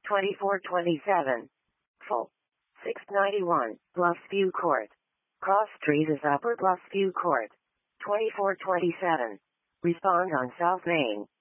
2427. Full. 691, Bluffview Court. Cross Street is Upper Bluffview Court. 2427. Respond on South Main.